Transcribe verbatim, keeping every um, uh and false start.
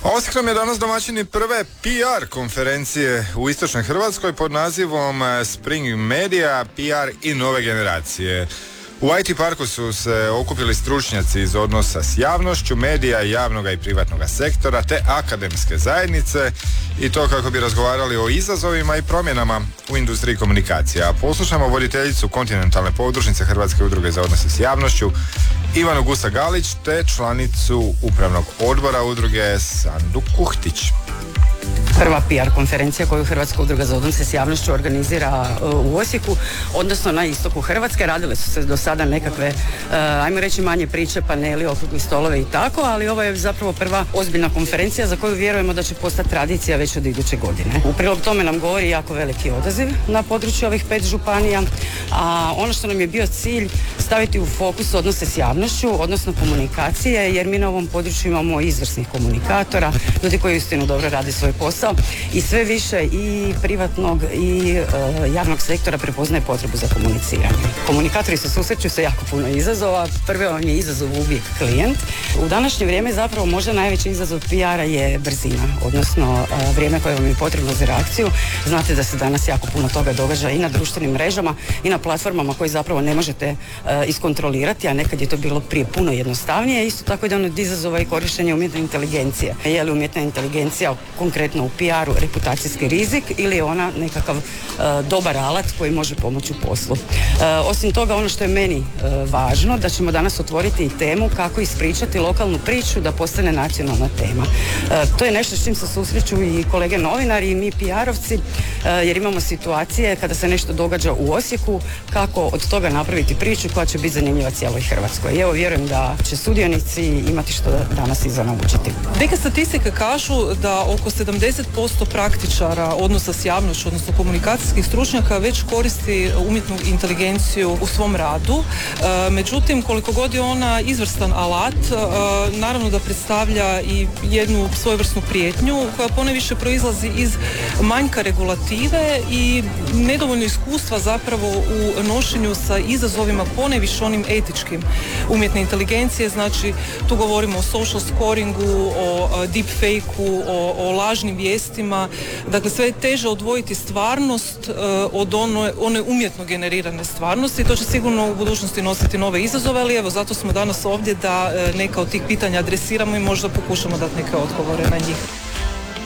Osijek nam je danas domaćini prve P R konferencije u istočnoj Hrvatskoj pod nazivom Spring Media, P R i nove generacije. U I T parku su se okupili stručnjaci iz odnosa s javnošću, medija, javnoga i privatnoga sektora te akademske zajednice i to kako bi razgovarali o izazovima i promjenama u industriji komunikacija. Poslušamo voditeljicu kontinentalne podružnice Hrvatske udruge za odnose s javnošću Ivanu Gusa-Galić te članicu upravnog odbora udruge Sandu Kuhtić. Prva P R konferencija koju Hrvatska udruga za odnose s javnošću organizira uh, u Osijeku, odnosno na istoku Hrvatske. Radile su se do sada nekakve, uh, ajmo reći, manje priče, paneli, okrugli stolove i tako, ali ovo je zapravo prva ozbiljna konferencija za koju vjerujemo da će postati tradicija već od iduće godine. U prilog tome nam govori jako veliki odaziv na području ovih pet županija, a ono što nam je bio cilj staviti u fokus odnose s javnošću, odnosno komunikacije, jer mi na ovom području imamo izvrsnih komunikatora, ljudi koji uistinu dobro rade svoj posao i sve više i privatnog i e, javnog sektora prepoznaje potrebu za komuniciranje. Komunikatori se susreću sa jako puno izazova. Prvi vam je izazov uvijek klijent. U današnje vrijeme zapravo možda najveći izazov P R-a je brzina, odnosno e, vrijeme koje vam je potrebno za reakciju. Znate da se danas jako puno toga događa i na društvenim mrežama i na platformama koje zapravo ne možete e, iskontrolirati, a nekad je to bilo prije puno jednostavnije. Isto tako jedan od izazova i korištenje umjetne inteligencije. Je li umjetna inteligencija konkretno u P R-u reputacijski rizik ili je ona nekakav e, dobar alat koji može pomoći u poslu. E, osim toga, ono što je meni e, važno, da ćemo danas otvoriti i temu kako ispričati lokalnu priču da postane nacionalna tema. E, to je nešto s čim se susreću i kolege novinari i mi P R-ovci, e, jer imamo situacije kada se nešto događa u Osijeku, kako od toga napraviti priču koja će biti zanimljiva cijeloj Hrvatskoj. I evo, vjerujem da će sudionici imati što danas i za naučiti. Neke statistike kažu da oko sedamdeset posto praktičara odnosa s javnošću, odnosno komunikacijskih stručnjaka već koristi umjetnu inteligenciju u svom radu. E, međutim, koliko god je ona izvrstan alat, e, naravno da predstavlja i jednu svojevrsnu prijetnju koja ponajviše proizlazi iz manjka regulative i nedovoljno iskustva zapravo u nošenju sa izazovima ponajviše onim etičkim umjetne inteligencije. Znači, tu govorimo o social scoringu, o deepfake-u, o, o lažnim vijestima. Dakle, sve je teže odvojiti stvarnost uh, od one, one umjetno generirane stvarnosti. To će sigurno u budućnosti nositi nove izazove, ali evo, zato smo danas ovdje da uh, neka od tih pitanja adresiramo i možda pokušamo dati neke odgovore na njih.